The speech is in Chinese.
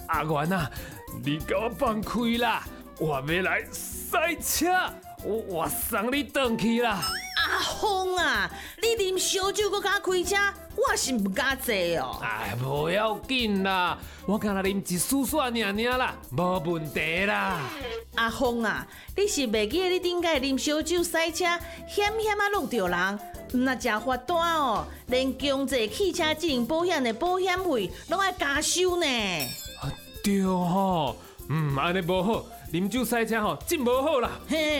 阿元啊，你给我放开啦！我要来赛车，我送你回去啦。 阿峰啊，你啉烧酒搁敢开车，我是不敢坐哦。 哎，不要紧啦，我敢若啉一丝丝尔啦，无问题啦。 阿峰啊，你是袂记得你顶摆啉烧酒赛车，险险啊弄着人，那真罚单哦，连强制汽车责任保险的保险费拢要加收呢。 对吼，安尼无好，啉酒赛车吼真无好啦。 嘿。